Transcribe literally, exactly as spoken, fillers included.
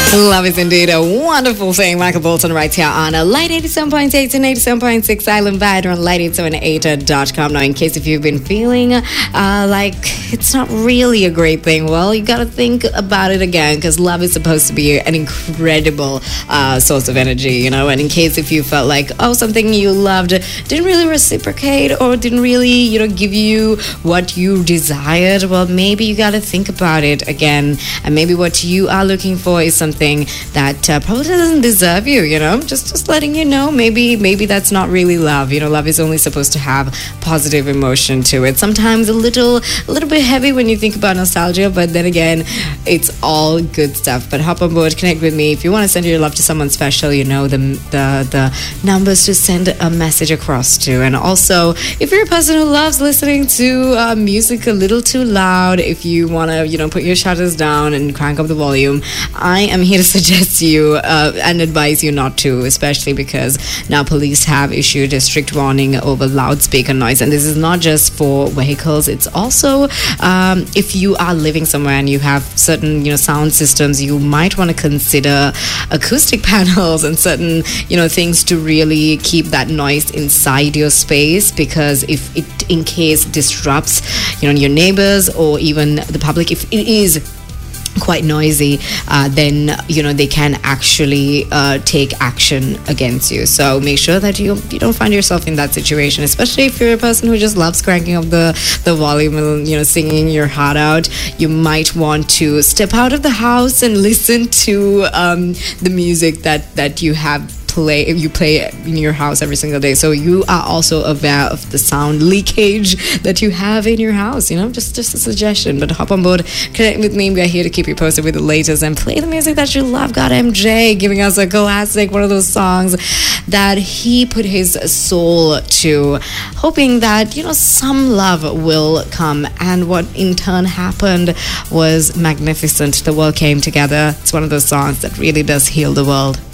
Love is indeed a wonderful thing. Michael Bolton right here on a Light eighty-seven point eight and eighty-seven point six Island Vibe on light eight seven eight dot com. Now, in case if you've been feeling uh, like it's not really a great thing, well, you got to think about it again, because love is supposed to be an incredible uh, source of energy, you know. And in case if you felt like, oh, something you loved didn't really reciprocate or didn't really, you know, give you what you desired, well, maybe you got to think about it again. And maybe what you are looking for is something that uh, probably doesn't deserve you, you know. Just just letting you know, maybe maybe that's not really love. You know, love is only supposed to have positive emotion to it. Sometimes a little a little bit heavy when you think about nostalgia, but then again, it's all good stuff. But hop on board, connect with me. If you want to send your love to someone special, you know the the the numbers to send a message across to. And also, if you're a person who loves listening to uh, music a little too loud, if you want to, you know, put your shutters down and crank up the volume, I am here to suggest you uh, and advise you not to, especially because now police have issued a strict warning over loudspeaker noise. And this is not just for vehicles, it's also um, if you are living somewhere and you have certain, you know, sound systems, you might want to consider acoustic panels and certain, you know, things to really keep that noise inside your space, because if it in case disrupts, you know, your neighbors or even the public, if it is quite noisy, uh, then, you know, they can actually uh, take action against you. So make sure that you you don't find yourself in that situation, especially if you're a person who just loves cranking up the, the volume and, you know, singing your heart out. You might want to step out of the house and listen to um, the music that, that you have play you play in your house every single day, so you are also aware of the sound leakage that you have in your house. You know, just just a suggestion. But hop on board, connect with me. We are here to keep you posted with the latest and play the music that you love. Got M J giving us a classic, one of those songs that he put his soul to, hoping that, you know, some love will come. And what in turn happened was magnificent. The world came together. It's one of those songs that really does heal the world.